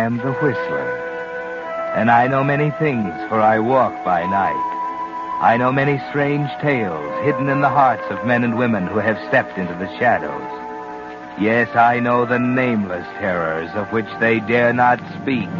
am the Whistler. And I know many things, for I walk by night. I know many strange tales hidden in the hearts of men and women who have stepped into the shadows. Yes, I know the nameless terrors of which they dare not speak.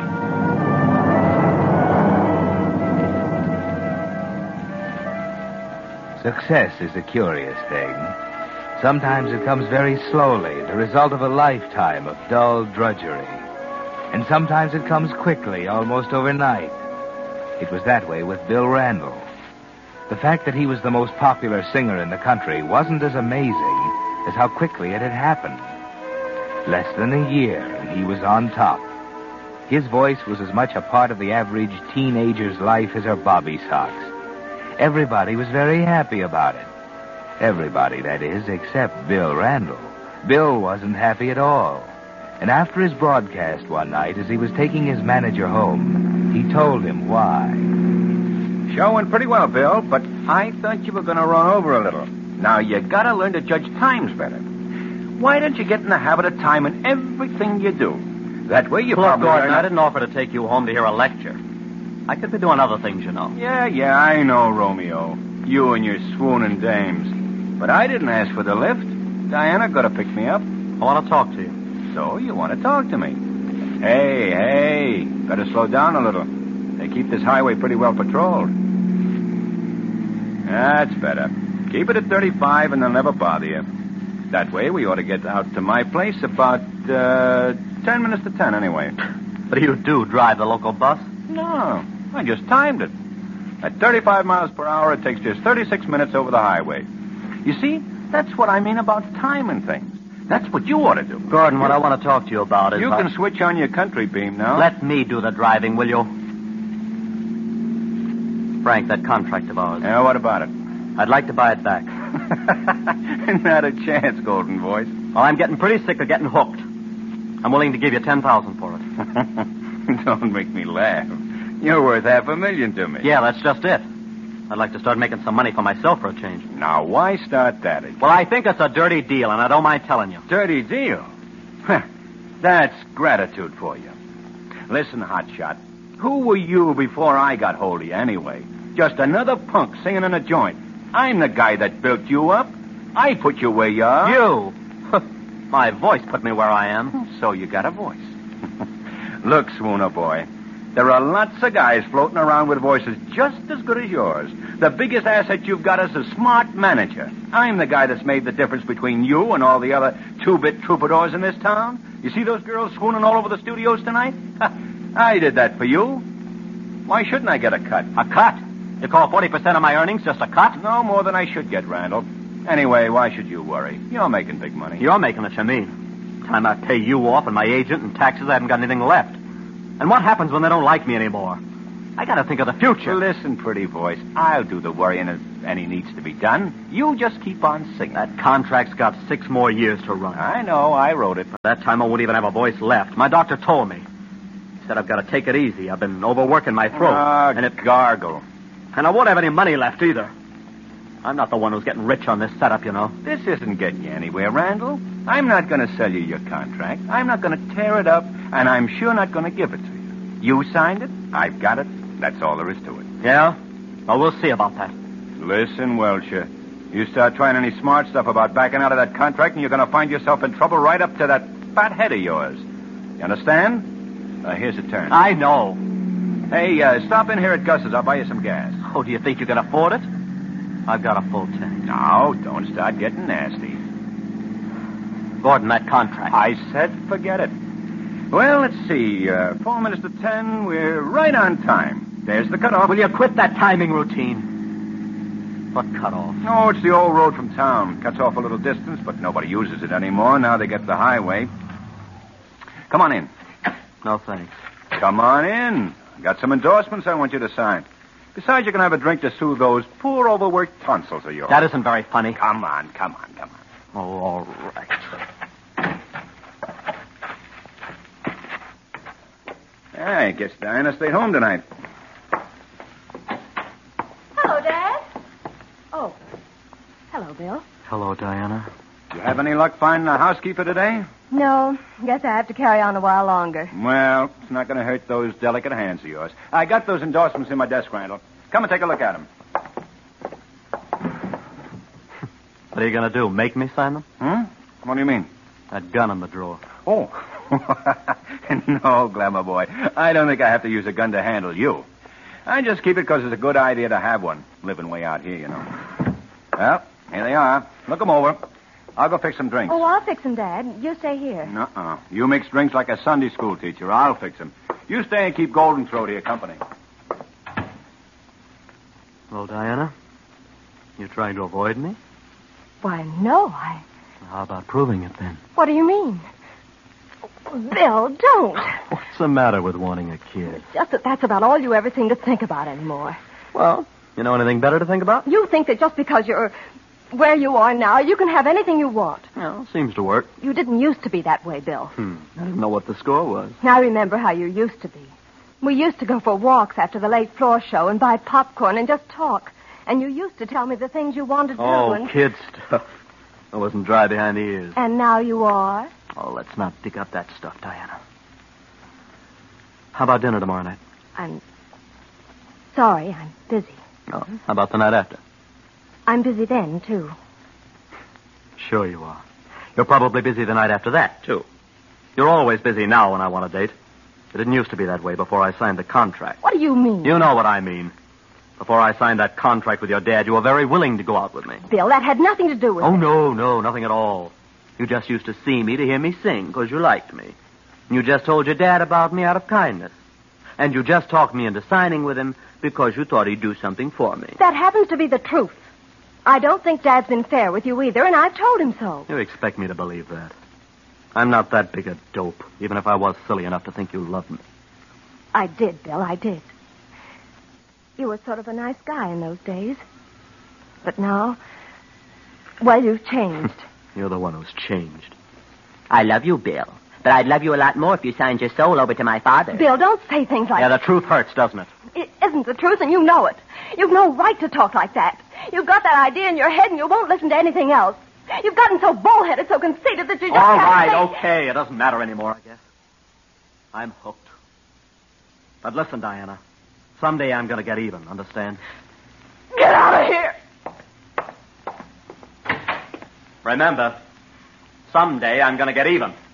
Success is a curious thing. Sometimes it comes very slowly, the result of a lifetime of dull drudgery. And sometimes it comes quickly, almost overnight. It was that way with Bill Randall. The fact that he was the most popular singer in the country wasn't as amazing as how quickly it had happened. Less than a year, and he was on top. His voice was as much a part of the average teenager's life as her bobby socks. Everybody was very happy about it. Everybody, that is, except Bill Randall. Bill wasn't happy at all. And after his broadcast one night, as he was taking his manager home, he told him why. Show went pretty well, Bill, but I thought you were going to run over a little. Now, you got to learn to judge times better. Why don't you get in the habit of timing everything you do? That way you probably... Look, Gordon, I didn't offer to take you home to hear a lecture. I could be doing other things, you know. Yeah, I know, Romeo. You and your swooning dames. But I didn't ask for the lift. Diana got to pick me up. I want to talk to you. So you want to talk to me? Hey, better slow down a little. They keep this highway pretty well patrolled. That's better. Keep it at 35 and they'll never bother you. That way we ought to get out to my place about 10 minutes to 10 anyway. But you do drive the local bus? No, I just timed it. At 35 miles per hour, it takes just 36 minutes over the highway. You see, that's what I mean about timing things. That's what you ought to do. Gordon, what I want to talk to you about is... You can switch on your country beam now. Let me do the driving, will you? Frank, that contract of ours. Yeah, what about it? I'd like to buy it back. Not a chance, Golden Voice. Well, I'm getting pretty sick of getting hooked. I'm willing to give you $10,000 for it. Don't make me laugh. You're worth $500,000 to me. Yeah, that's just it. I'd like to start making some money for myself for a change. Now, why start that again? Well, I think it's a dirty deal, and I don't mind telling you. Dirty deal? That's gratitude for you. Listen, hotshot. Who were you before I got hold of you, anyway? Just another punk singing in a joint. I'm the guy that built you up. I put you where you are. You? My voice put me where I am. So you got a voice. Look, Swooner boy, there are lots of guys floating around with voices just as good as yours. The biggest asset you've got is a smart manager. I'm the guy that's made the difference between you and all the other two-bit troubadours in this town. You see those girls swooning all over the studios tonight? I did that for you. Why shouldn't I get a cut? A cut? You call 40% of my earnings just a cut? No more than I should get, Randall. Anyway, why should you worry? You're making big money. You're making it, you mean. Time I pay you off and my agent and taxes, I haven't got anything left. And what happens when they don't like me anymore? I gotta think of the future. Listen, pretty voice, I'll do the worrying if any needs to be done. You just keep on singing. That contract's got 6 more years to run. I know, I wrote it. By that time, I won't even have a voice left. My doctor told me. He said I've got to take it easy. I've been overworking my throat. And it gargle. And I won't have any money left either. I'm not the one who's getting rich on this setup, you know. This isn't getting you anywhere, Randall. I'm not going to sell you your contract. I'm not going to tear it up, and I'm sure not going to give it to you. You signed it. I've got it. That's all there is to it. Yeah? Well, we'll see about that. Listen, Welcher. You start trying any smart stuff about backing out of that contract, and you're going to find yourself in trouble right up to that fat head of yours. You understand? Here's a turn. I know. Hey, stop in here at Gus's. I'll buy you some gas. Oh, do you think you can afford it? I've got a full tank. No, don't start getting nasty. Gordon, that contract. I said forget it. Well, let's see. 4 minutes to 10. We're right on time. There's the cutoff. Will you quit that timing routine? What cutoff? Oh, it's the old road from town. Cuts off a little distance, but nobody uses it anymore. Now they get the highway. Come on in. No, thanks. Come on in. Got some endorsements I want you to sign. Besides, you can have a drink to soothe those poor overworked tonsils of yours. That isn't very funny. Come on. Oh, all right. I guess Diana stayed home tonight. Hello, Dad. Hello, Bill. Hello, Diana. You have any luck finding a housekeeper today? No, guess I have to carry on a while longer. Well, it's not going to hurt those delicate hands of yours. I got those endorsements in my desk, Randall. Come and take a look at them. What are you going to do, make me sign them? What do you mean? That gun in the drawer. Oh. No, Glamour boy. I don't think I have to use a gun to handle you. I just keep it because it's a good idea to have one, living way out here, you know. Well, here they are. Look them over. I'll go fix some drinks. Oh, I'll fix them, Dad. You stay here. Nuh-uh. You mix drinks like a Sunday school teacher. I'll fix them. You stay and keep Golden Throat here company. Well, Diana, you trying to avoid me? Why, no, How about proving it, then? What do you mean? Bill, don't. What's the matter with wanting a kid? It's just that that's about all you ever seem to think about anymore. Well, you know anything better to think about? You think that just because you're where you are now, you can have anything you want. Well, seems to work. You didn't used to be that way, Bill. I didn't know what the score was. I remember how you used to be. We used to go for walks after the late floor show and buy popcorn and just talk. And you used to tell me the things you wanted to do. Oh, kid stuff. I wasn't dry behind the ears. And now you are? Oh, let's not dig up that stuff, Diana. How about dinner tomorrow night? I'm sorry, I'm busy. Oh, how about the night after? I'm busy then, too. Sure you are. You're probably busy the night after that, too. You're always busy now when I want a date. It didn't used to be that way before I signed the contract. What do you mean? You know what I mean. Before I signed that contract with your dad, you were very willing to go out with me. Bill, that had nothing to do with it. Oh, no, nothing at all. You just used to see me to hear me sing because you liked me. And you just told your dad about me out of kindness. And you just talked me into signing with him because you thought he'd do something for me. That happens to be the truth. I don't think Dad's been fair with you either, and I've told him so. You expect me to believe that? I'm not that big a dope, even if I was silly enough to think you loved me. I did, Bill, I did. You were sort of a nice guy in those days. But now, well, you've changed. You're the one who's changed. I love you, Bill. But I'd love you a lot more if you signed your soul over to my father. Bill, don't say things like Yeah, the truth hurts, doesn't it? It isn't the truth, and you know it. You've no right to talk like that. You've got that idea in your head, and you won't listen to anything else. You've gotten so bullheaded, so conceited that you just All can't right, say... okay. It doesn't matter anymore, I guess. I'm hooked. But listen, Diana. Someday I'm going to get even, understand? Get out of here! Remember, someday I'm going to get even.